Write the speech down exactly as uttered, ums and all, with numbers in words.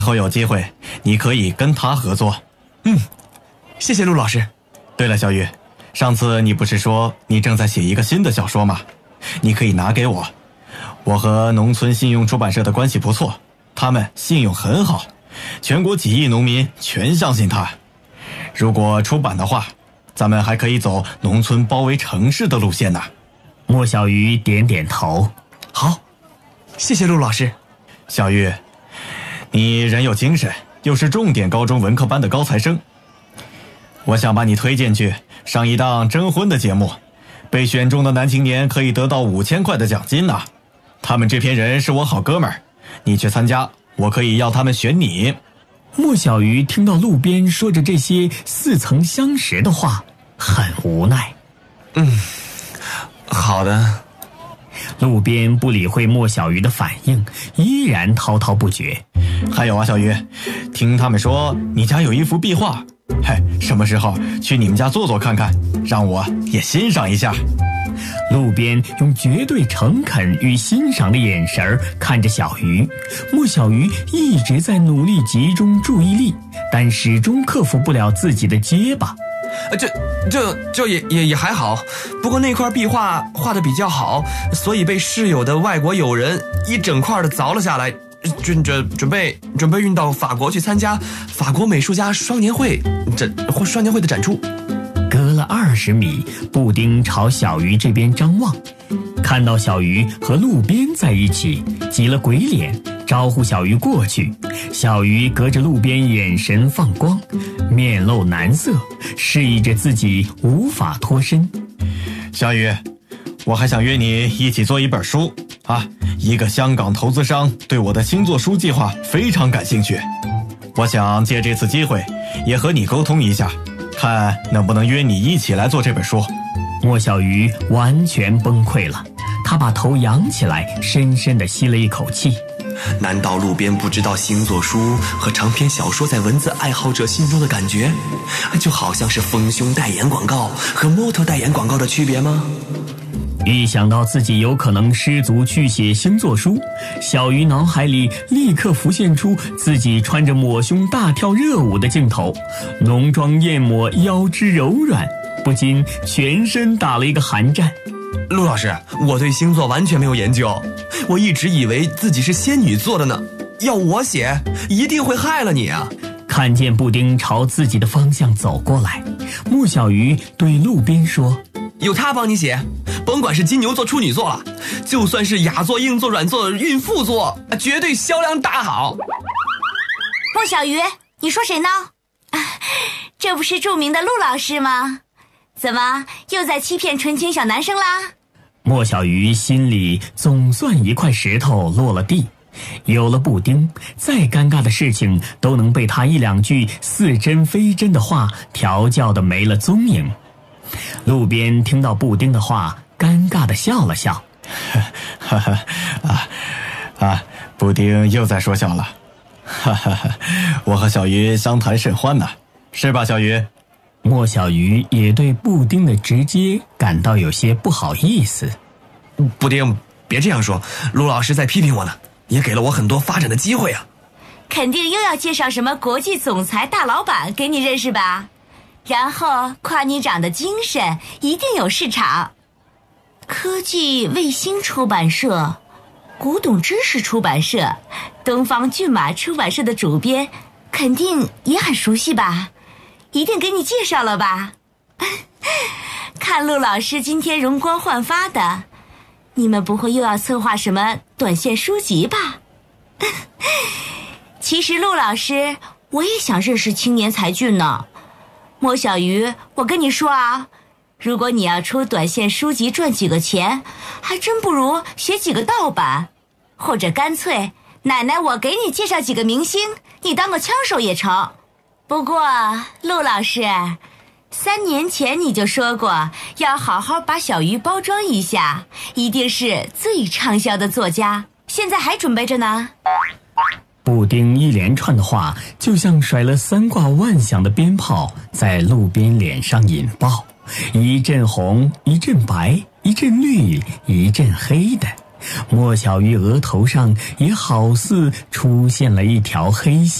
后有机会你可以跟他合作。 嗯，谢谢陆老师。 对了，小雨，上次你不是说你正在写一个新的小说吗？你可以拿给我。我和农村信用出版社的关系不错，他们信用很好，全国几亿农民全相信他。如果出版的话，咱们还可以走农村包围城市的路线呢。 莫小鱼点点头。 好，谢谢陆老师。 小玉，你人有精神，又是重点高中文科班的高材生，我想把你推荐去上一档征婚的节目，被选中的男青年可以得到五千块的奖金呢。他们这批人是我好哥们儿，你去参加，我可以要他们选你。 莫小鱼听到路边说着这些似曾相识的话，很无奈。 嗯，好的。 路边不理会莫小鱼的反应，依然滔滔不绝。 还有啊，小鱼，听他们说你家有一幅壁画，嘿，什么时候去你们家坐坐看看，让我也欣赏一下。 路边用绝对诚恳与欣赏的眼神看着小鱼，莫小鱼一直在努力集中注意力，但始终克服不了自己的结巴。 这这这也也也还好，不过那块壁画画得比较好，所以被室友的外国友人一整块的凿了下来，准准准备准备运到法国去参加法国美术家双年会展或双年会的展出。 隔了二十米，布丁朝小鱼这边张望，看到小鱼和路边在一起，急了鬼脸，招呼小鱼过去。小鱼隔着路边眼神放光，面露难色，示意着自己无法脱身。 小雨，我还想约你一起做一本书啊！一个香港投资商对我的星座书计划非常感兴趣，我想借这次机会也和你沟通一下，看能不能约你一起来做这本书。 莫小鱼完全崩溃了，他把头扬起来，深深地吸了一口气。 难道路边不知道星座书和长篇小说在文字爱好者心中的感觉，就好像是丰胸代言广告和模特代言广告的区别吗？ 一想到自己有可能失足去写星座书，小鱼脑海里立刻浮现出自己穿着抹胸大跳热舞的镜头，浓妆艳抹，腰肢柔软，不禁全身打了一个寒战。 陆老师，我对星座完全没有研究，我一直以为自己是仙女座的呢，要我写一定会害了你啊。 看见布丁朝自己的方向走过来，莫小鱼对路边说， 有他帮你写，甭管是金牛座处女座了，就算是雅座硬座软座孕妇座，绝对销量大好。 莫小鱼，你说谁呢？这不是著名的陆老师吗？怎么又在欺骗纯情小男生啦？ 莫小鱼心里总算一块石头落了地，有了布丁，再尴尬的事情都能被他一两句似真非真的话调教得没了踪影。路边听到布丁的话，尴尬地笑了笑。 哈哈啊啊！布丁又在说笑了。哈哈哈！我和小鱼相谈甚欢呢，是吧，小鱼？ 莫小鱼也对布丁的直接感到有些不好意思。 布丁，别这样说，陆老师在批评我呢，也给了我很多发展的机会啊。 肯定又要介绍什么国际总裁大老板给你认识吧，然后夸你长得精神，一定有市场。科技卫星出版社、古董知识出版社、东方骏马出版社的主编肯定也很熟悉吧，一定给你介绍了吧。看陆老师今天容光焕发的，你们不会又要策划什么短线书籍吧？其实陆老师，我也想认识青年才俊呢。莫小鱼，我跟你说啊，如果你要出短线书籍赚几个钱，还真不如写几个盗版，或者干脆奶奶我给你介绍几个明星，你当个枪手也成。不过陆老师，三年前你就说过要好好把小鱼包装一下，一定是最畅销的作家，现在还准备着呢。 布丁一连串的话就像甩了三挂万响的鞭炮，在路边脸上引爆，一阵红，一阵白，一阵绿，一阵黑的， 莫小鱼额头上也好似出现了一条黑线。